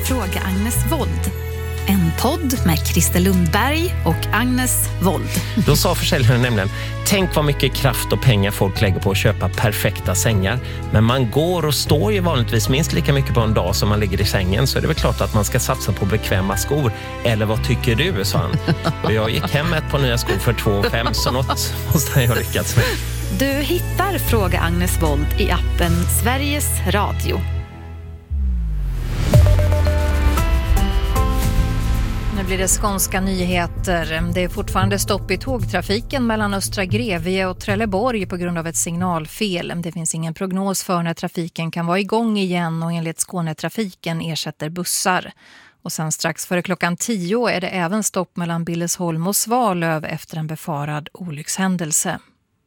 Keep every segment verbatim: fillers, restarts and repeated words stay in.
Fråga Agnes Wold. En podd med Christer Lundberg och Agnes Wold. Då sa försäljaren nämligen: tänk vad mycket kraft och pengar folk lägger på att köpa perfekta sängar. Men man går och står ju vanligtvis minst lika mycket på en dag som man ligger i sängen. Så är det väl klart att man ska satsa på bekväma skor. Eller vad tycker du, sa han. Och jag gick hem med ett par nya skor för två fem, så något måste jag ha lyckats med. Du hittar Fråga Agnes Wold i appen Sveriges Radio. Nu blir det skånska nyheter. Det är fortfarande stopp i tågtrafiken mellan Östra Grevie och Trelleborg på grund av ett signalfel. Det finns ingen prognos för när trafiken kan vara igång igen, och enligt Skånetrafiken ersätter bussar. Och sen strax före klockan tio är det även stopp mellan Billesholm och Svalöv efter en befarad olyckshändelse.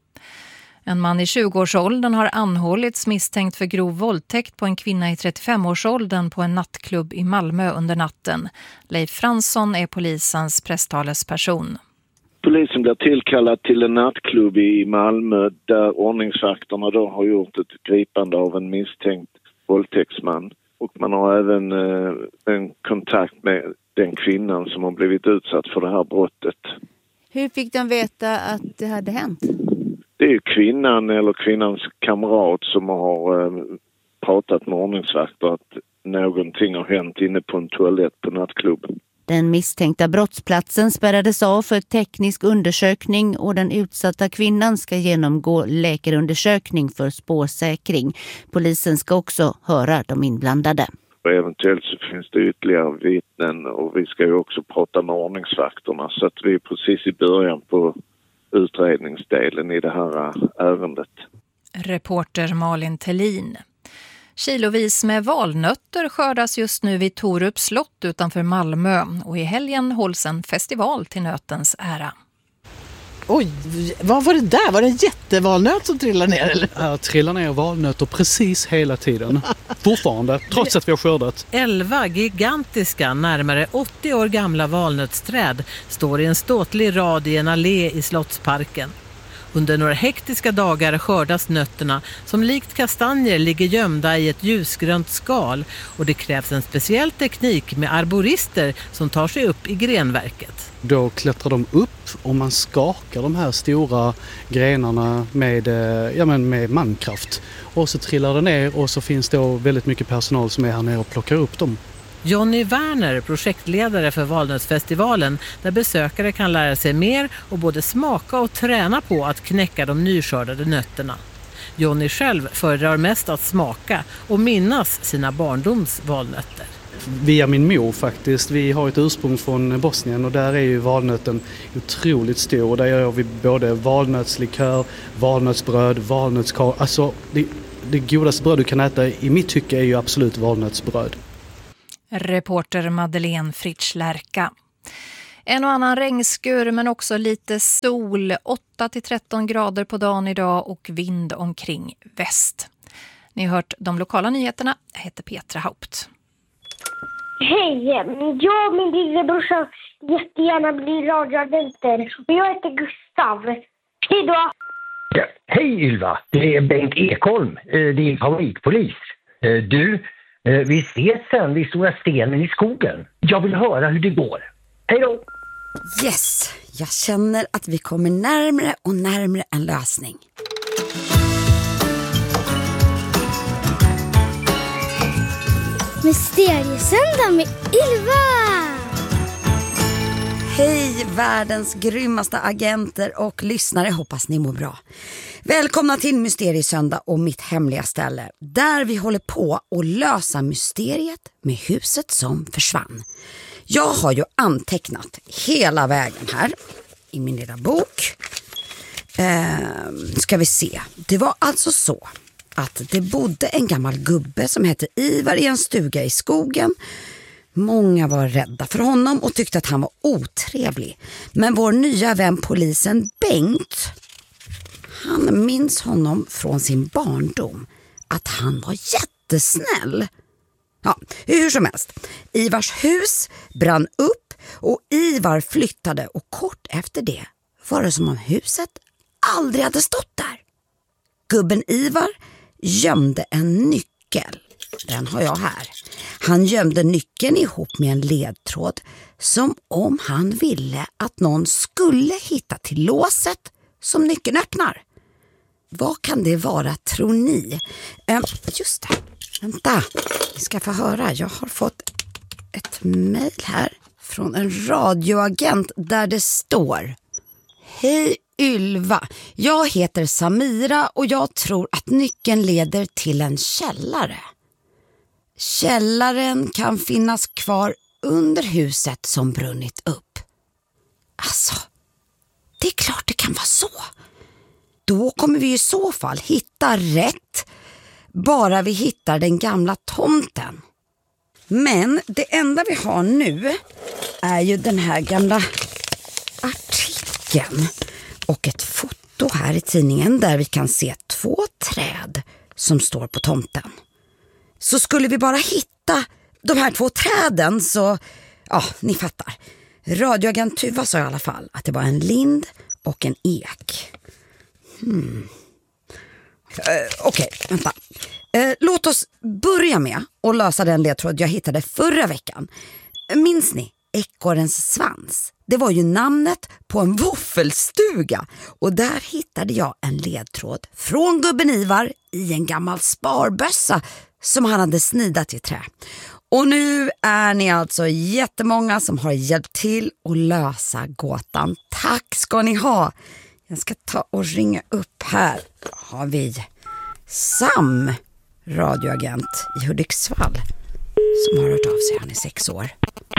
En man i tjugoårsåldern har anhållits misstänkt för grov våldtäkt på en kvinna i trettiofemårsåldern på en nattklubb i Malmö under natten. Leif Fransson är polisens presstalesperson. Polisen blir tillkallad till en nattklubb i Malmö där ordningsvakterna då har gjort ett gripande av en misstänkt våldtäktsman. Och man har även eh, en kontakt med den kvinnan som har blivit utsatt för det här brottet. Hur fick de veta att det hade hänt? Det är ju kvinnan eller kvinnans kamrat som har eh, pratat med ordningsvakter att någonting har hänt inne på en toalett på nattklubben. Den misstänkta brottsplatsen spärrades av för teknisk undersökning och den utsatta kvinnan ska genomgå läkarundersökning för spårsäkring. Polisen ska också höra de inblandade. Och eventuellt så finns det ytterligare vittnen, och vi ska ju också prata med ordningsvakterna, så att vi är precis i början på utredningsdelen i det här ärendet. Reporter Malin Tellin. Kilovis med valnötter skördas just nu vid Torups slott utanför Malmö, och i helgen hålls en festival till nötens ära. Oj, vad var det där? Var det en jättevalnöt som trillar ner? Eller? Här trillar ner valnötter precis hela tiden. Fortfarande, trots att vi har skördat. Elva gigantiska, närmare åttio år gamla valnötsträd står i en ståtlig rad i en allé i Slottsparken. Under några hektiska dagar skördas nötterna som likt kastanjer ligger gömda i ett ljusgrönt skal, och det krävs en speciell teknik med arborister som tar sig upp i grenverket. Då klättrar de upp och man skakar de här stora grenarna med, ja men med mankraft. Och så trillar det ner, och så finns det väldigt mycket personal som är här nere och plockar upp dem. Johnny Werner, projektledare för Valnötsfestivalen, där besökare kan lära sig mer och både smaka och träna på att knäcka de nyskördade nötterna. Johnny själv föredrar mest att smaka och minnas sina barndoms valnötter. Via min mor faktiskt. Vi har ett ursprung från Bosnien, och där är ju valnöten otroligt stor. Där gör vi både valnötslikör, valnötsbröd, valnötskar. Alltså det, det godaste bröd du kan äta i mitt tycke är ju absolut valnötsbröd. Reporter Madeleine Fritsch-Lärka. En och annan regnskur men också lite sol, åtta till tretton grader på dagen idag och vind omkring väst. Ni har hört de lokala nyheterna. Jag heter Petra Haupt. Hej, jag och min lillebrorsa jättegärna blir radioagenter. Och jag heter Gustav. Hej då! Ja, hej Ylva, det är Bengt Ekholm, din favoritpolis. Du, vi ses sen vid Stora stenen i skogen. Jag vill höra hur det går. Hej då! Yes, jag känner att vi kommer närmare och närmare en lösning. Mysteriesöndag med Ylva! Hej världens grymmaste agenter och lyssnare, hoppas ni mår bra. Välkomna till Mysteriesöndag och mitt hemliga ställe, där vi håller på att lösa mysteriet med huset som försvann. Jag har ju antecknat hela vägen här i min lilla bok. Eh, ska vi se. Det var alltså så att det bodde en gammal gubbe som hette Ivar i en stuga i skogen. Många var rädda för honom och tyckte att han var otrevlig. Men vår nya vän polisen Bengt, han minns honom från sin barndom. Att han var jättesnäll. Ja, hur som helst. Ivars hus brann upp och Ivar flyttade, och kort efter det var det som om huset aldrig hade stått där. Gubben Ivar gömde en nyckel. Den har jag här. Han gömde nyckeln ihop med en ledtråd som om han ville att någon skulle hitta till låset som nyckeln öppnar. Vad kan det vara, tror ni? Eh, just det, vänta. Vi ska få höra. Jag har fått ett mejl här från en radioagent där det står: Hej Ylva, jag heter Samira och jag tror att nyckeln leder till en källare. Källaren kan finnas kvar under huset som brunnit upp. Alltså, det är klart det kan vara så. Då kommer vi i så fall hitta rätt, bara vi hittar den gamla tomten. Men det enda vi har nu är ju den här gamla artikeln och ett foto här i tidningen där vi kan se två träd som står på tomten. Så skulle vi bara hitta de här två träden så, ja, ni fattar. Radioagent Tuva sa i alla fall att det var en lind och en ek. Hmm. Uh, Okej, okay, vänta. Uh, låt oss börja med att lösa den ledtråd jag hittade förra veckan. Minns ni? Ekorrens svans. Det var ju namnet på en våffelstuga. Och där hittade jag en ledtråd från gubben Ivar i en gammal sparbössa som han hade snidat i trä. Och nu är ni alltså jättemånga som har hjälpt till att lösa gåtan. Tack ska ni ha. Jag ska ta och ringa upp här. Har vi Sam, radioagent i Hudiksvall, som har hört av sig. Han är sex år.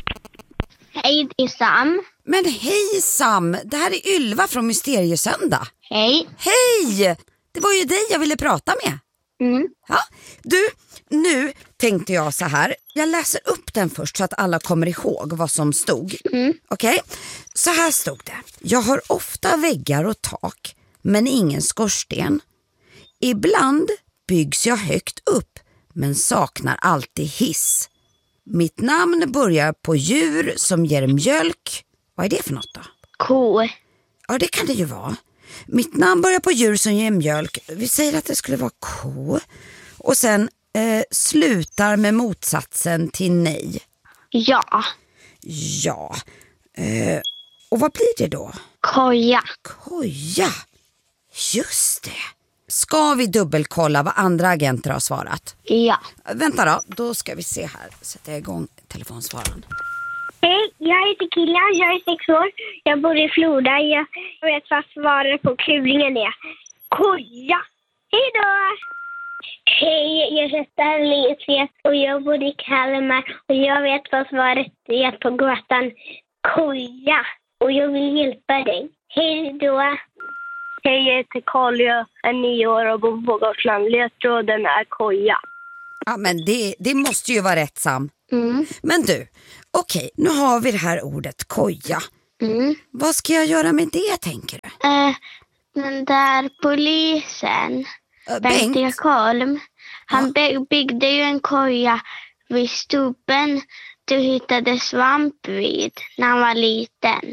Hej, det är Sam. Men hej Sam, det här är Ylva från Mysteriesöndag. Hej. Hej, det var ju dig jag ville prata med. Mm. Ja, du, nu tänkte jag så här. Jag läser upp den först så att alla kommer ihåg vad som stod. Mm. Okej, okay? Så här stod det. Jag har ofta väggar och tak, men ingen skorsten. Ibland byggs jag högt upp, men saknar alltid hiss. Mitt namn börjar på djur som ger mjölk. Vad är det för något då? Ko. Ja, det kan det ju vara. Mitt namn börjar på djur som ger mjölk. Vi säger att det skulle vara ko. Och sen eh, slutar med motsatsen till nej. Ja. Ja. Eh, och vad blir det då? Koja. Koja. Just det. Ska vi dubbelkolla vad andra agenter har svarat? Ja. Vänta då, då ska vi se här. Sätter jag igång telefonsvararen. Hej, jag heter Killan, jag är sex år. Jag bor i Floda. Jag vet vad svaret på kluringen är. Koja. Hej då! Hej, jag heter Alicia och jag bor i Kalmar. Och jag vet vad svaret är på gåtan. Koja. Och jag vill hjälpa dig. Hej då! Hej, jag heter Karl, jag är nio år och bor på Gotland. Ledtråden är koja. Ja, men det, det måste ju vara rätt, Sam. Mm. Men du, okej, nu har vi det här ordet koja. Mm. Vad ska jag göra med det, tänker du? Uh, den där polisen, uh, Bengt Ekholm, han ja. byggde ju en koja vid stubben du hittade svamp vid när han var liten.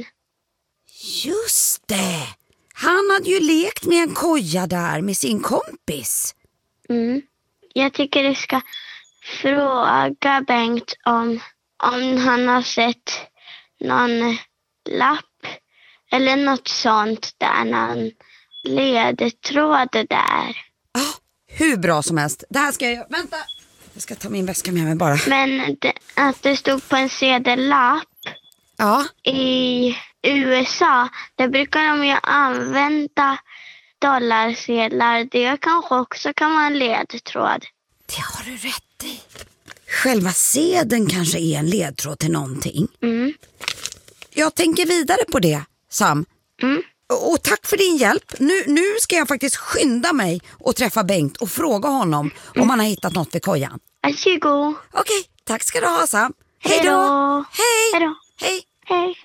Just det! Han hade ju lekt med en koja där med sin kompis. Mm. Jag tycker du ska fråga Bengt om, om han har sett någon lapp eller något sånt där, någon ledtråd där. Ja, ah, hur bra som helst. Det här ska jag... Vänta! Jag ska ta min väska med mig bara. Men det, att det stod på en sedellapp ja. i U S A, där brukar de ju använda dollarsedlar. Det kanske också kan vara en ledtråd. Det har du rätt i. Själva sedeln kanske är en ledtråd till någonting. Mm. Jag tänker vidare på det, Sam. Mm. Och tack för din hjälp. Nu, nu ska jag faktiskt skynda mig och träffa Bengt och fråga honom mm. om han har hittat något vid kojan. Varsågod. Okej, tack ska du ha, Sam. Hej då. Hej. Hej då. Hej. Hej.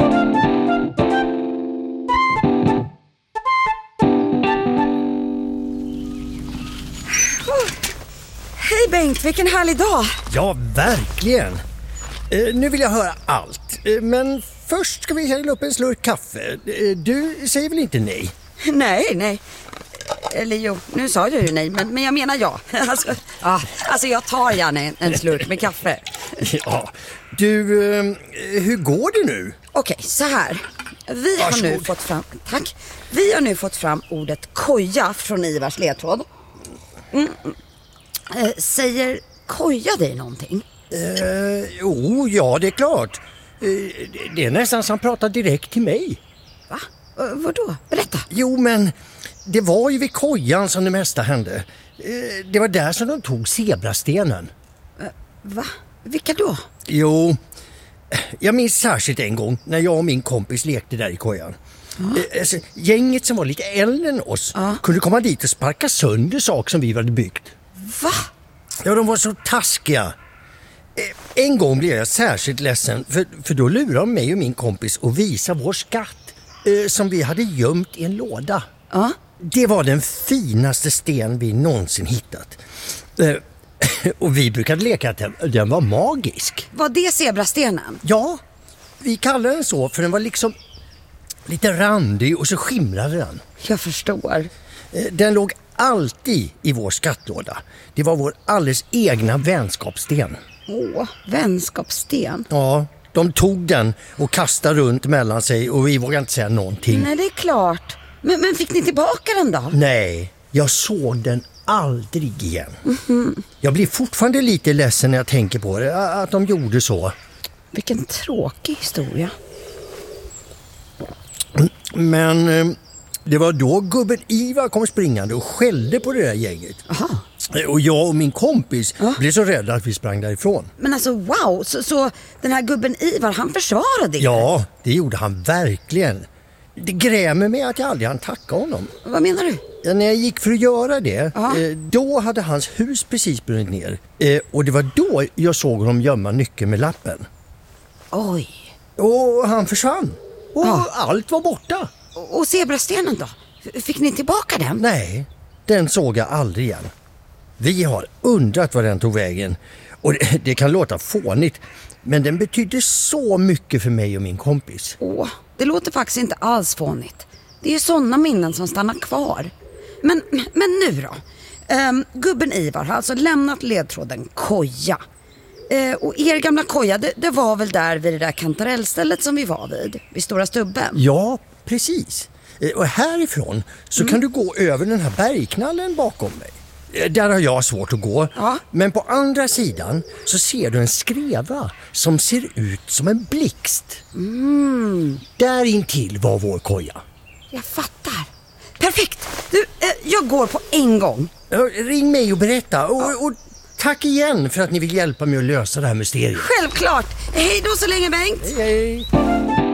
Hej Bengt, vilken härlig dag. Ja, verkligen. Eh, nu vill jag höra allt. Eh, men först ska vi hälla upp en slurk kaffe. Eh, du säger väl inte nej? Nej, nej. Eller jo, nu sa jag ju nej, men, men jag menar ja. Alltså, Ja, alltså jag tar gärna en, en slurk med kaffe. Ja, du, eh, hur går det nu? Okej, så här. Vi har nu fått fram, tack. Vi har nu fått fram ordet koja från Ivars ledtråd. Mm. Eh, säger koja dig någonting? Eh, jo, ja det är klart. Eh, det är nästan som han pratar direkt till mig. Va? Eh, vadå? Berätta. Jo, men det var ju vid kojan som det mesta hände. Eh, det var där som de tog zebrastenen. Eh, va? Vilka då? Jo, jag minns särskilt en gång när jag och min kompis lekte där i kojan. Ja. Eh, alltså, gänget som var lite äldre än oss ja. kunde komma dit och sparka sönder saker som vi hade byggt. Va? Ja, de var så taskiga. En gång blev jag särskilt ledsen för, för då lurade de mig och min kompis att visa vår skatt eh, som vi hade gömt i en låda. Ja. Det var den finaste sten vi någonsin hittat. Eh, och vi brukade leka att den, den var magisk. Var det zebrastenen? Ja, vi kallade den så för den var liksom lite randig och så skimrade den. Jag förstår. Eh, den låg alltid i vår skattlåda. Det var vår alldeles egna vänskapssten. Åh, vänskapssten. Ja, de tog den och kastade runt mellan sig och vi vågade inte säga någonting. Nej, det är klart. Men, men fick ni tillbaka den då? Nej, jag såg den aldrig igen. Mm-hmm. Jag blir fortfarande lite ledsen när jag tänker på det, att de gjorde så. Vilken tråkig historia. Men eh, det var då gubben Ivar kom springande och skällde på det där gänget. Aha. Och jag och min kompis ja. blev så rädda att vi sprang därifrån. Men alltså wow, så, så den här gubben Ivar, han försvarade er? Ja, det gjorde han verkligen. Det grämer mig att jag aldrig hann tacka honom. Vad menar du? Ja, när jag gick för att göra det, ja. eh, då hade hans hus precis brunnit ner. Eh, och det var då jag såg honom gömma nyckeln med lappen. Oj. Och han försvann. Och ja. allt var borta. Och, och zebrastenen då? Fick ni tillbaka den? Nej, den såg jag aldrig igen. Vi har undrat var den tog vägen. Och det, det kan låta fånigt, men den betydde så mycket för mig och min kompis. Åh, det låter faktiskt inte alls fånigt. Det är ju sådana minnen som stannar kvar. Men, men nu då? Um, gubben Ivar har alltså lämnat ledtråden koja. Uh, och er gamla koja, det, det var väl där vid det där kantarellstället som vi var vid, vid Stora Stubben? Ja, precis. Uh, och härifrån så mm. kan du gå över den här bergknallen bakom mig. Där har jag svårt att gå. Ja. Men på andra sidan så ser du en skreva som ser ut som en blixt. Mm. Där intill var vår koja. Jag fattar. Perfekt. Du, eh, jag går på en gång. Ja, ring mig och berätta. Och, ja. och tack igen för att ni vill hjälpa mig att lösa det här mysteriet. Självklart. Hej då så länge, Bengt. Hej, hej.